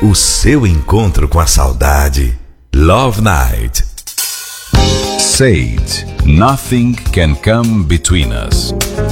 o seu encontro com a saudade. Love Night. Sage. Nothing can come between us.